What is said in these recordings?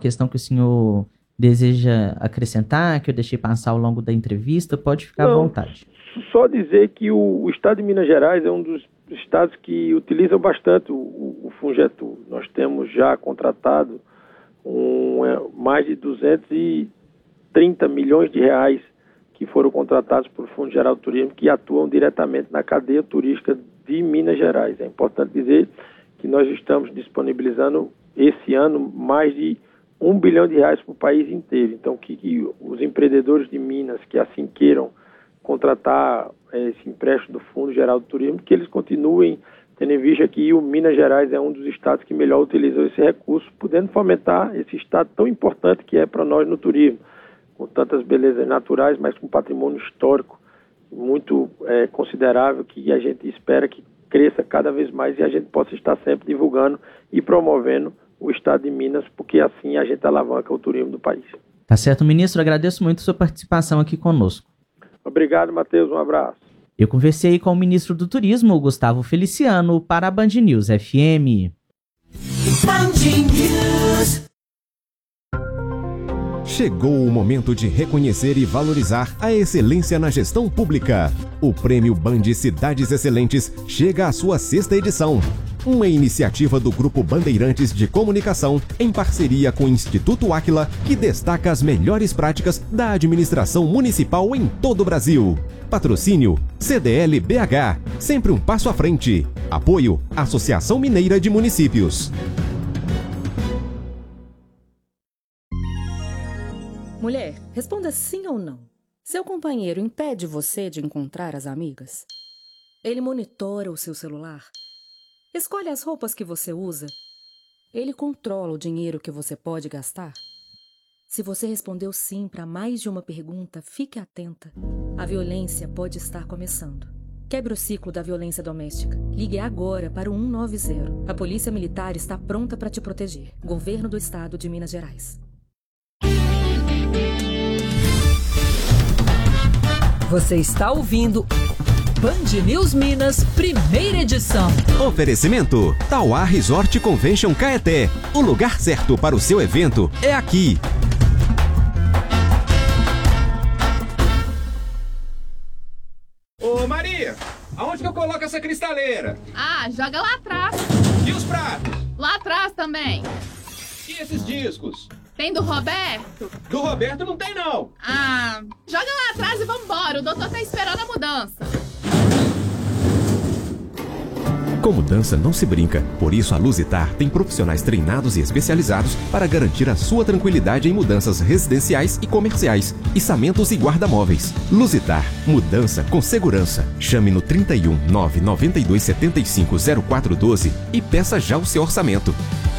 questão que o senhor deseja acrescentar, que eu deixei passar ao longo da entrevista, pode ficar à vontade. Só dizer que o estado de Minas Gerais é um dos estados que utilizam bastante o Fungetur. Nós temos já contratado mais de 230 milhões de reais que foram contratados por Fundo Geral do Turismo, que atuam diretamente na cadeia turística de Minas Gerais. É importante dizer que nós estamos disponibilizando esse ano mais de R$1 bilhão para o país inteiro. Então, que os empreendedores de Minas que assim queiram contratar esse empréstimo do Fundo Geral do Turismo, que eles continuem tendo em vista que o Minas Gerais é um dos estados que melhor utilizam esse recurso, podendo fomentar esse estado tão importante que é para nós no turismo, com tantas belezas naturais, mas com patrimônio histórico muito considerável, que a gente espera que cresça cada vez mais e a gente possa estar sempre divulgando e promovendo o estado de Minas, porque assim a gente alavanca o turismo do país. Tá certo, ministro. Agradeço muito a sua participação aqui conosco. Obrigado, Matheus. Um abraço. Eu conversei com o ministro do Turismo, Gustavo Feliciano, para a Band News FM. Band News. Chegou o momento de reconhecer e valorizar a excelência na gestão pública. O Prêmio Band Cidades Excelentes chega à sua 6ª edição. Uma iniciativa do Grupo Bandeirantes de Comunicação, em parceria com o Instituto Áquila, que destaca as melhores práticas da administração municipal em todo o Brasil. Patrocínio CDL BH, sempre um passo à frente. Apoio Associação Mineira de Municípios. Mulher, responda sim ou não. Seu companheiro impede você de encontrar as amigas? Ele monitora o seu celular? Escolhe as roupas que você usa? Ele controla o dinheiro que você pode gastar? Se você respondeu sim para mais de uma pergunta, fique atenta. A violência pode estar começando. Quebre o ciclo da violência doméstica. Ligue agora para o 190. A Polícia Militar está pronta para te proteger. Governo do Estado de Minas Gerais. Você está ouvindo Band News Minas, primeira edição. Oferecimento Tauá Resort Convention Caeté. O lugar certo para o seu evento é aqui. Ô Maria, aonde que eu coloco essa cristaleira? Ah, joga lá atrás. E os pratos? Lá atrás também. E esses discos? Tem do Roberto? Do Roberto não tem não. Ah, joga lá atrás e vambora. O doutor tá esperando a mudança. Com mudança não se brinca, por isso a Luzitar tem profissionais treinados e especializados para garantir a sua tranquilidade em mudanças residenciais e comerciais, içamentos e guarda-móveis. Luzitar, mudança com segurança. Chame no 31 992 75 0412 e peça já o seu orçamento.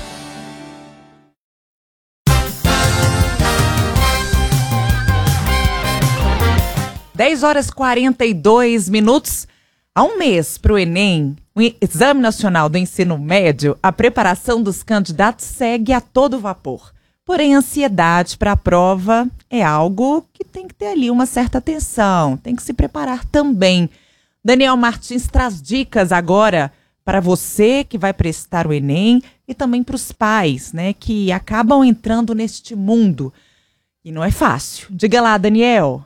10h42. Há um mês para o Enem, o Exame Nacional do Ensino Médio, a preparação dos candidatos segue a todo vapor. Porém, a ansiedade para a prova é algo que tem que ter ali uma certa atenção, tem que se preparar também. Daniel Martins traz dicas agora para você que vai prestar o Enem e também para os pais, né, que acabam entrando neste mundo. E não é fácil. Diga lá, Daniel.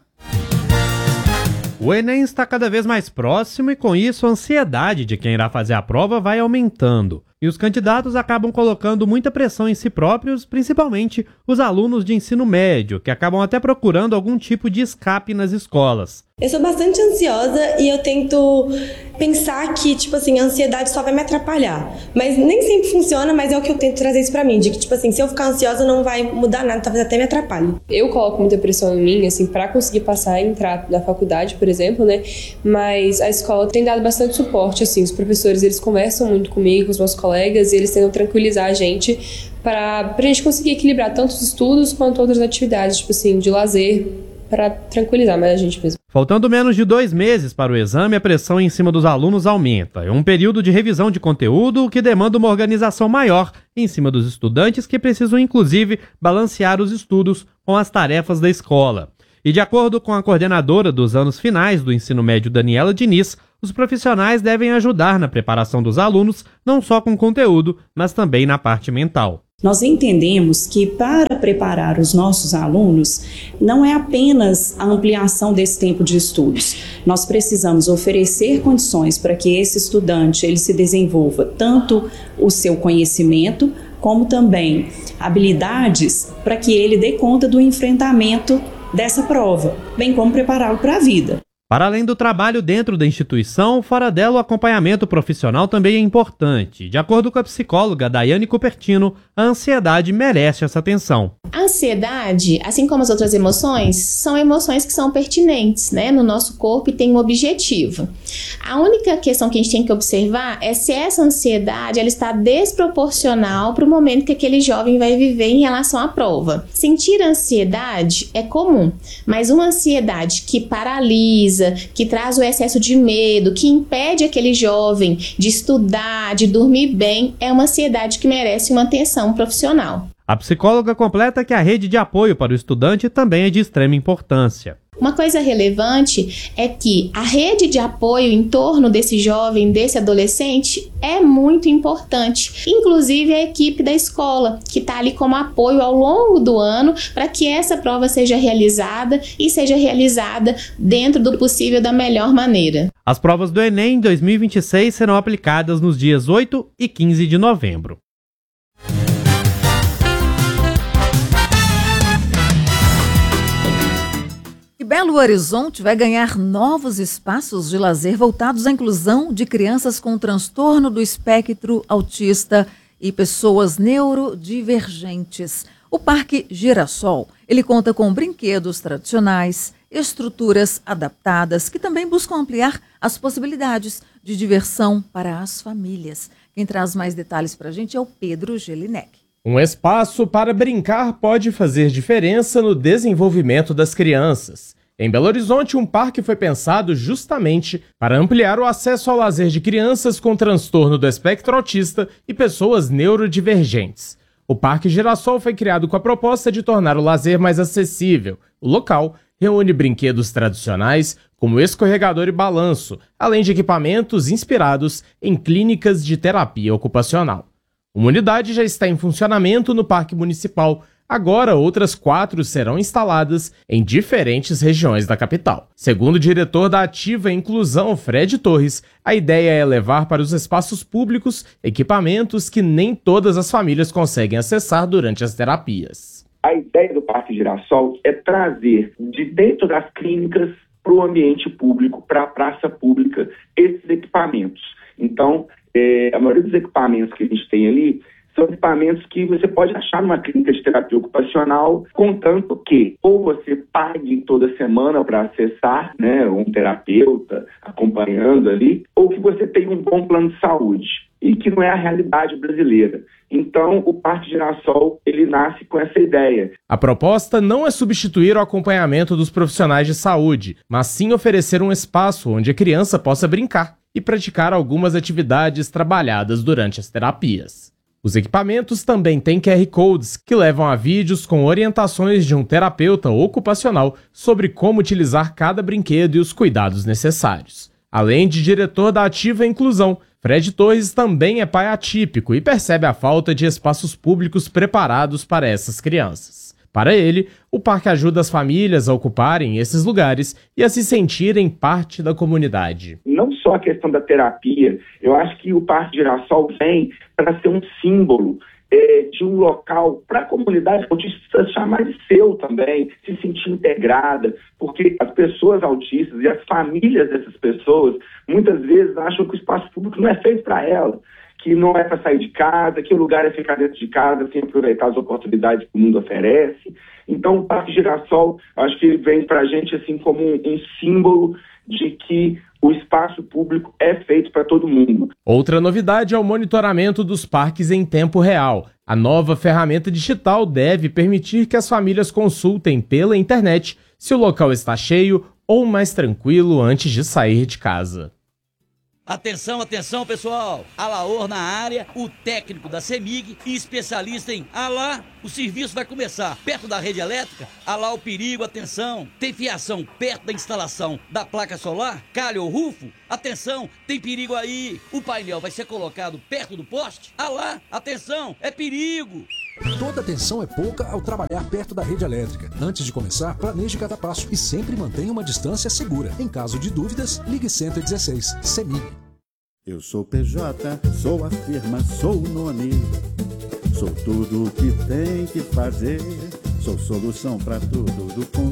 O Enem está cada vez mais próximo e, com isso, a ansiedade de quem irá fazer a prova vai aumentando. E os candidatos acabam colocando muita pressão em si próprios, principalmente os alunos de ensino médio, que acabam até procurando algum tipo de escape nas escolas. Eu sou bastante ansiosa e eu tento pensar que, tipo assim, a ansiedade só vai me atrapalhar. Mas nem sempre funciona, mas é o que eu tento trazer isso pra mim. De que, tipo assim, se eu ficar ansiosa não vai mudar nada, talvez até me atrapalhe. Eu coloco muita pressão em mim, assim, pra conseguir passar e entrar na faculdade, por exemplo, né? Mas a escola tem dado bastante suporte, assim. Os professores, eles conversam muito comigo, com os meus colegas, e eles tentam tranquilizar a gente pra gente conseguir equilibrar tanto os estudos quanto outras atividades, tipo assim, de lazer, para tranquilizar mais a gente mesmo. Faltando menos de 2 meses para o exame, a pressão em cima dos alunos aumenta. É um período de revisão de conteúdo que demanda uma organização maior em cima dos estudantes, que precisam, inclusive, balancear os estudos com as tarefas da escola. E de acordo com a coordenadora dos anos finais do ensino médio, Daniela Diniz, os profissionais devem ajudar na preparação dos alunos, não só com conteúdo, mas também na parte mental. Nós entendemos que para preparar os nossos alunos não é apenas a ampliação desse tempo de estudos. Nós precisamos oferecer condições para que esse estudante ele se desenvolva tanto o seu conhecimento como também habilidades para que ele dê conta do enfrentamento dessa prova, bem como prepará-lo para a vida. Para além do trabalho dentro da instituição, fora dela o acompanhamento profissional também é importante. De acordo com a psicóloga Daiane Cupertino, a ansiedade merece essa atenção. A ansiedade, assim como as outras emoções, são emoções que são pertinentes, né, no nosso corpo e tem um objetivo. A única questão que a gente tem que observar é se essa ansiedade ela está desproporcional para o momento que aquele jovem vai viver em relação à prova. Sentir ansiedade é comum, mas uma ansiedade que paralisa, que traz o excesso de medo, que impede aquele jovem de estudar, de dormir bem, é uma ansiedade que merece uma atenção profissional. A psicóloga completa que a rede de apoio para o estudante também é de extrema importância. Uma coisa relevante é que a rede de apoio em torno desse jovem, desse adolescente, é muito importante. Inclusive a equipe da escola, que está ali como apoio ao longo do ano para que essa prova seja realizada e seja realizada dentro do possível da melhor maneira. As provas do Enem 2026 serão aplicadas nos dias 8 e 15 de novembro. Belo Horizonte vai ganhar novos espaços de lazer voltados à inclusão de crianças com transtorno do espectro autista e pessoas neurodivergentes. O Parque Girassol, ele conta com brinquedos tradicionais, estruturas adaptadas que também buscam ampliar as possibilidades de diversão para as famílias. Quem traz mais detalhes para a gente é o Pedro Gelinek. Um espaço para brincar pode fazer diferença no desenvolvimento das crianças. Em Belo Horizonte, um parque foi pensado justamente para ampliar o acesso ao lazer de crianças com transtorno do espectro autista e pessoas neurodivergentes. O Parque Girassol foi criado com a proposta de tornar o lazer mais acessível. O local reúne brinquedos tradicionais, como escorregador e balanço, além de equipamentos inspirados em clínicas de terapia ocupacional. Uma unidade já está em funcionamento no Parque Municipal. Agora, outras 4 serão instaladas em diferentes regiões da capital. Segundo o diretor da Ativa Inclusão, Fred Torres, a ideia é levar para os espaços públicos equipamentos que nem todas as famílias conseguem acessar durante as terapias. A ideia do Parque Girassol é trazer de dentro das clínicas para o ambiente público, para a praça pública, esses equipamentos. Então, a maioria dos equipamentos que a gente tem ali são equipamentos que você pode achar numa clínica de terapia ocupacional, contanto que ou você pague toda semana para acessar, né, um terapeuta acompanhando ali, ou que você tenha um bom plano de saúde, e que não é a realidade brasileira. Então, o Parque Girassol, ele nasce com essa ideia. A proposta não é substituir o acompanhamento dos profissionais de saúde, mas sim oferecer um espaço onde a criança possa brincar e praticar algumas atividades trabalhadas durante as terapias. Os equipamentos também têm QR Codes que levam a vídeos com orientações de um terapeuta ocupacional sobre como utilizar cada brinquedo e os cuidados necessários. Além de diretor da Ativa Inclusão, Fred Torres também é pai atípico e percebe a falta de espaços públicos preparados para essas crianças. Para ele, o parque ajuda as famílias a ocuparem esses lugares e a se sentirem parte da comunidade. Não só a questão da terapia, eu acho que o Parque Girassol vem para ser um símbolo de um local para a comunidade autista chamar de seu também, se sentir integrada, porque as pessoas autistas e as famílias dessas pessoas muitas vezes acham que o espaço público não é feito para ela, que não é para sair de casa, que o lugar é ficar dentro de casa sem aproveitar as oportunidades que o mundo oferece. Então o Parque Girassol, acho que ele vem para a gente assim como um símbolo de que o espaço público é feito para todo mundo. Outra novidade é o monitoramento dos parques em tempo real. A nova ferramenta digital deve permitir que as famílias consultem pela internet se o local está cheio ou mais tranquilo antes de sair de casa. Atenção, atenção, pessoal! Alaor na área, o técnico da CEMIG e especialista em Alá, o serviço vai começar. Perto da rede elétrica, Alá o perigo, atenção! Tem fiação perto da instalação da placa solar? Calha ou rufo? Atenção, tem perigo aí! O painel vai ser colocado perto do poste? Alá, atenção, é perigo! Toda atenção é pouca ao trabalhar perto da rede elétrica. Antes de começar, planeje cada passo e sempre mantenha uma distância segura. Em caso de dúvidas, ligue 116. CEMIG. Eu sou PJ, sou a firma, sou o nome. Sou tudo o que tem que fazer. Sou solução pra tudo do